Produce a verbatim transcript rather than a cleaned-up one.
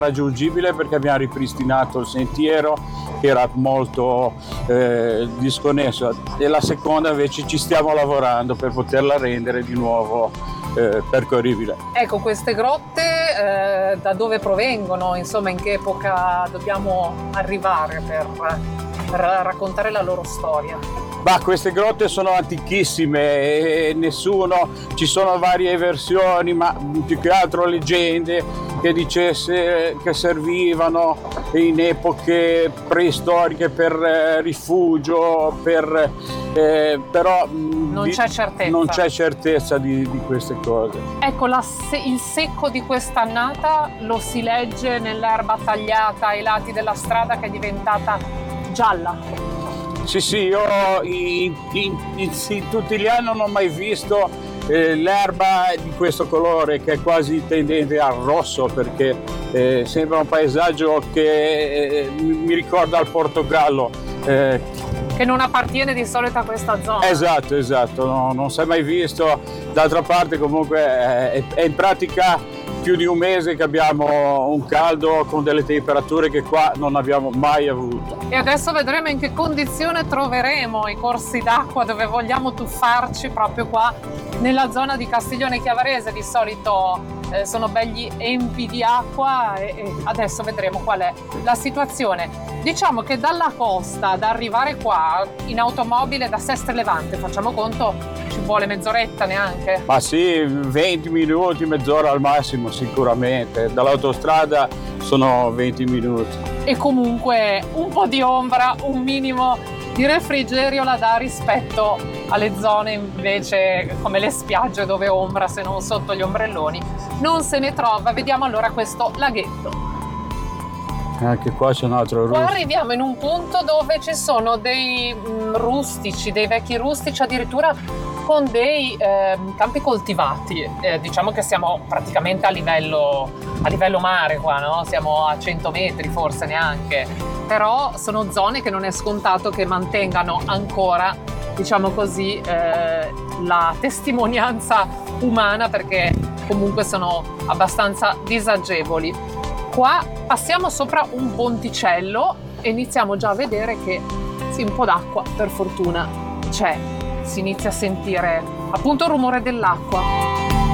raggiungibile perché abbiamo ripristinato il sentiero che era molto eh, disconnesso, e la seconda invece ci stiamo lavorando per poterla rendere di nuovo eh, percorribile. Ecco, queste grotte eh, da dove provengono, insomma in che epoca dobbiamo arrivare per, per raccontare la loro storia? Bah, queste grotte sono antichissime e nessuno, ci sono varie versioni, ma più che altro leggende che dicesse che servivano in epoche preistoriche per eh, rifugio, per, eh, però non di, c'è certezza. Non c'è certezza di, di queste cose. Ecco, la, il secco di questa annata lo si legge nell'erba tagliata ai lati della strada che è diventata gialla. Sì, sì, io in, in, in, in tutti gli anni non ho mai visto eh, l'erba di questo colore, che è quasi tendente al rosso, perché eh, sembra un paesaggio che eh, mi ricorda il Portogallo. Eh, che non appartiene di solito a questa zona. Esatto, esatto, no, non si è mai visto. D'altra parte comunque è, è in pratica più di un mese che abbiamo un caldo con delle temperature che qua non abbiamo mai avuto. E adesso vedremo in che condizione troveremo i corsi d'acqua dove vogliamo tuffarci, proprio qua nella zona di Castiglione Chiavarese. Di solito eh, sono belli empi di acqua e, e adesso vedremo qual è la situazione. Diciamo che dalla costa ad arrivare qua in automobile da Sestre Levante, facciamo conto, ci vuole mezz'oretta neanche? Ma sì, venti minuti, mezz'ora al massimo sicuramente. Dall'autostrada sono venti minuti. E comunque un po' di ombra, un minimo di refrigerio la dà rispetto alle zone invece come le spiagge dove ombra, se non sotto gli ombrelloni, non se ne trova. Vediamo allora questo laghetto. Anche qua c'è un altro rustico. Qua arriviamo in un punto dove ci sono dei mh, rustici, dei vecchi rustici addirittura con dei eh, campi coltivati. Eh, diciamo che siamo praticamente a livello, a livello mare qua, no? Siamo a cento metri forse neanche, però sono zone che non è scontato che mantengano ancora, diciamo così, eh, la testimonianza umana, perché comunque sono abbastanza disagevoli. Qua passiamo sopra un ponticello e iniziamo già a vedere che sì, un po' d'acqua per fortuna c'è, si inizia a sentire appunto il rumore dell'acqua.